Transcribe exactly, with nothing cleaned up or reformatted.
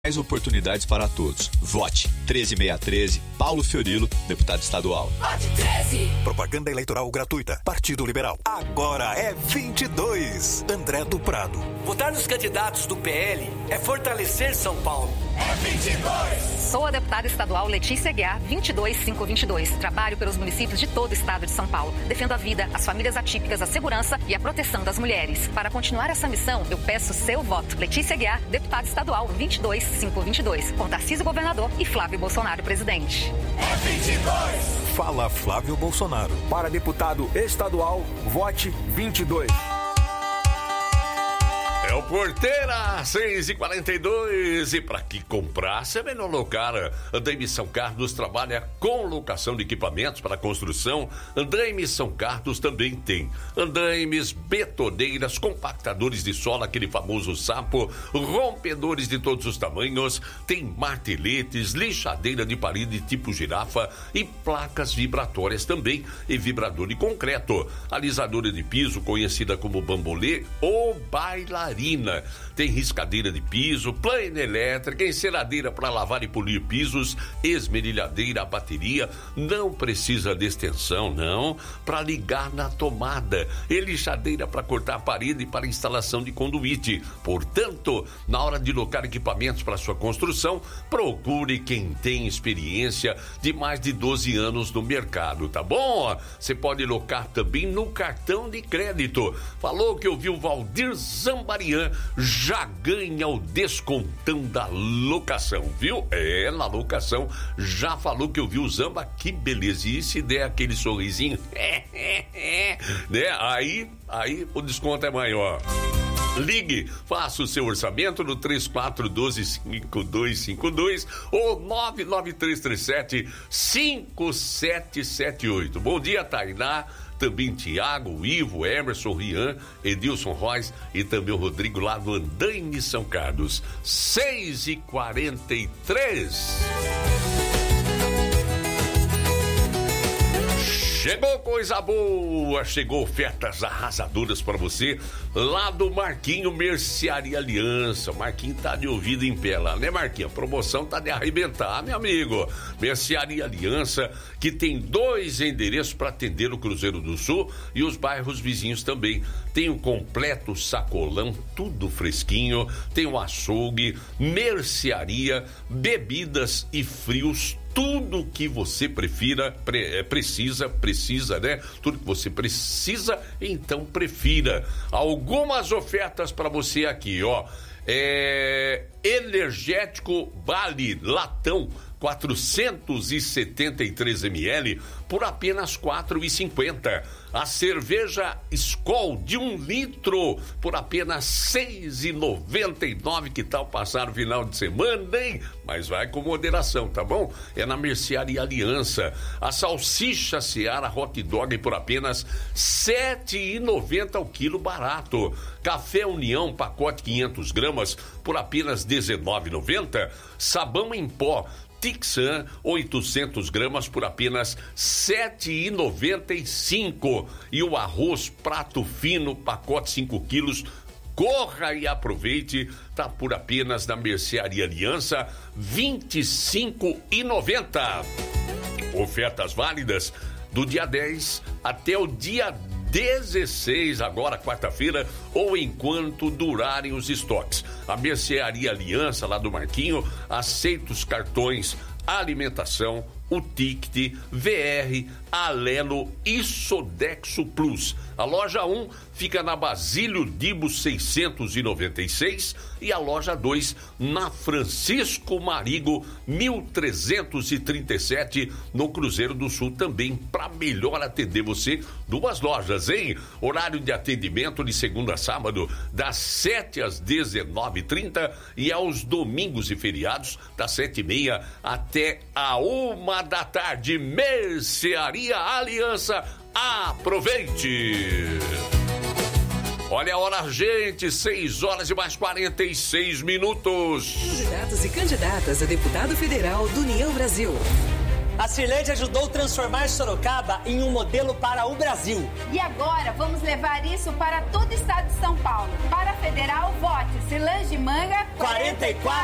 Mais oportunidades para todos. Vote treze seiscentos e treze, Paulo Fiorilo, deputado estadual. Vote treze. Propaganda eleitoral gratuita. Partido Liberal. Agora é vinte e dois. André do Prado. Votar nos candidatos do P L é fortalecer São Paulo. É vinte e dois. Sou a deputada estadual Letícia Aguiar, vinte e dois mil quinhentos e vinte e dois. Trabalho pelos municípios de todo o estado de São Paulo. Defendo a vida, as famílias atípicas, a segurança e a proteção das mulheres. Para continuar essa missão, eu peço seu voto. Letícia Aguiar, deputada estadual vinte e dois mil quinhentos e vinte e dois. Com Tarcísio governador e Flávio Bolsonaro presidente. É vinte e dois. Fala Flávio Bolsonaro. Para deputado estadual, vote vinte e dois. É o Porteira, seis e quarenta e dois. E para que comprasse é melhor locar. Andaime São Carlos trabalha com locação de equipamentos para construção. Andaime São Carlos também tem andaimes, betoneiras, compactadores de solo, aquele famoso sapo, rompedores de todos os tamanhos, tem marteletes, lixadeira de parede tipo girafa e placas vibratórias também, e vibrador de concreto, alisadora de piso conhecida como bambolê ou bailarina. Tem riscadeira de piso, plana elétrica, enceradeira para lavar e polir pisos, esmerilhadeira, bateria, não precisa de extensão, não, para ligar na tomada, e lixadeira para cortar a parede e para instalação de conduíte. Portanto, na hora de locar equipamentos para sua construção, procure quem tem experiência de mais de doze anos no mercado, tá bom? Você pode locar também no cartão de crédito. Falou que ouviu o Valdir Zambarian, já ganha o descontão da locação, viu? É, na locação, já falou que eu vi o Zamba, que beleza, e se der aquele sorrisinho, é, é, é, né? Aí, aí o desconto é maior. Ligue, faça o seu orçamento no três quatro um dois, cinco dois cinco dois ou nove nove três três sete, cinco sete sete oito. Bom dia, Tainá. Também Tiago, Ivo, Emerson, Rian, Edilson Reis e também o Rodrigo lá do Andaime São Carlos. seis e quarenta e três. Chegou coisa boa, chegou ofertas arrasadoras para você lá do Marquinho Mercearia Aliança. Marquinho tá de ouvido em pé lá, né, Marquinho? A promoção tá de arrebentar, meu amigo. Mercearia Aliança, que tem dois endereços para atender o Cruzeiro do Sul e os bairros vizinhos também. Tem um completo sacolão, tudo fresquinho, tem um açougue, mercearia, bebidas e frios, tudo que você prefira, pre, precisa, precisa, né? Tudo que você precisa, então prefira. Algumas ofertas para você aqui, ó. É, energético Vale Latão, quatrocentos e setenta e três mililitros por apenas quatro reais e cinquenta centavos. A cerveja Skol de um litro por apenas seis reais e noventa e nove centavos. Que tal passar o final de semana, hein? Mas vai com moderação, tá bom? É na Mercearia Aliança. A salsicha Seara Hot Dog por apenas sete reais e noventa centavos o quilo, barato. Café União, pacote quinhentas gramas por apenas dezenove reais e noventa centavos. Sabão em pó Tixan, oitocentas gramas por apenas sete reais e noventa e cinco centavos. E o arroz prato fino, pacote cinco quilos, corra e aproveite, tá por apenas na Mercearia Aliança, vinte e cinco reais e noventa centavos. Ofertas válidas do dia dez até o dia dezesseis, agora quarta-feira, ou enquanto durarem os estoques. A Mercearia Aliança, lá do Marquinho, aceita os cartões Alimentação, o Ticket, V R, Alelo e Sodexo Plus. A loja um fica na Basílio Dibo seiscentos e noventa e seis e a loja dois na Francisco Marigo mil trezentos e trinta e sete, no Cruzeiro do Sul também, para melhor atender você. Duas lojas, hein? Horário de atendimento de segunda a sábado, das sete às dezenove e trinta e aos domingos e feriados, das sete e meia até a uma da tarde. Mercearia Aliança, aproveite! Olha a hora, gente, seis horas e mais quarenta e seis minutos. Candidatos e candidatas a deputado federal do União Brasil. A Cirlede ajudou a transformar Sorocaba em um modelo para o Brasil. E agora vamos levar isso para todo o estado de São Paulo. Para a federal, vote Cirlange Manga quarenta e quatro.